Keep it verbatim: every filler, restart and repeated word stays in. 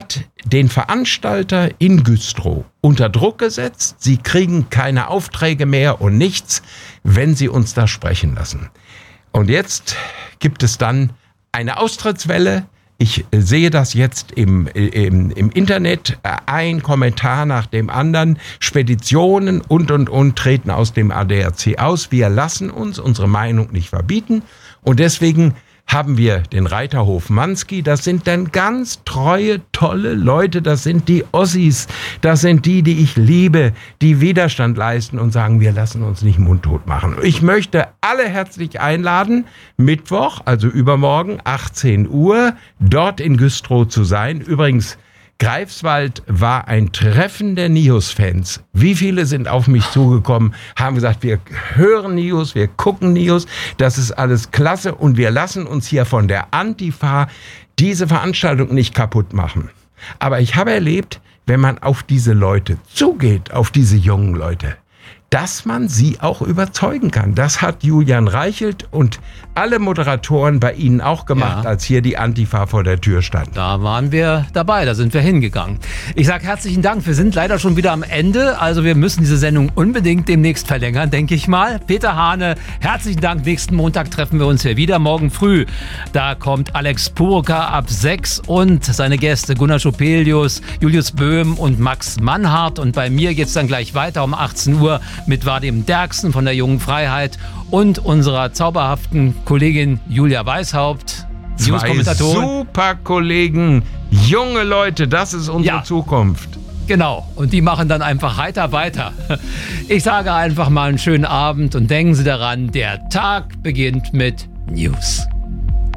hat den Veranstalter in Güstrow unter Druck gesetzt. Sie kriegen keine Aufträge mehr und nichts, wenn sie uns da sprechen lassen. Und jetzt gibt es dann eine Austrittswelle. Ich sehe das jetzt im, im, im Internet, ein Kommentar nach dem anderen, Speditionen und, und, und treten aus dem A D A C aus. Wir lassen uns unsere Meinung nicht verbieten und deswegen haben wir den Reiterhof Manski. Das sind dann ganz treue, tolle Leute. Das sind die Ossis. Das sind die, die ich liebe, die Widerstand leisten und sagen, wir lassen uns nicht mundtot machen. Ich möchte alle herzlich einladen, Mittwoch, also übermorgen, achtzehn Uhr, dort in Güstrow zu sein. Übrigens, Greifswald war ein Treffen der Nius-Fans. Wie viele sind auf mich zugekommen, haben gesagt, wir hören Nius, wir gucken Nius, das ist alles klasse und wir lassen uns hier von der Antifa diese Veranstaltung nicht kaputt machen. Aber ich habe erlebt, wenn man auf diese Leute zugeht, auf diese jungen Leute, dass man sie auch überzeugen kann. Das hat Julian Reichelt und alle Moderatoren bei Ihnen auch gemacht, ja, als hier die Antifa vor der Tür stand. Da waren wir dabei, da sind wir hingegangen. Ich sage herzlichen Dank, wir sind leider schon wieder am Ende, also wir müssen diese Sendung unbedingt demnächst verlängern, denke ich mal. Peter Hane, herzlichen Dank, nächsten Montag treffen wir uns hier wieder, morgen früh. Da kommt Alex Purka ab sechs und seine Gäste Gunnar Schopelius, Julius Böhm und Max Mannhardt und bei mir geht's dann gleich weiter um achtzehn Uhr mit Vadim Derksen von der Jungen Freiheit und unserer zauberhaften Kollegin Julia Weishaupt. Zwei super Kollegen, junge Leute, das ist unsere ja. Zukunft. Genau, und die machen dann einfach heiter weiter. Ich sage einfach mal einen schönen Abend und denken Sie daran, der Tag beginnt mit News.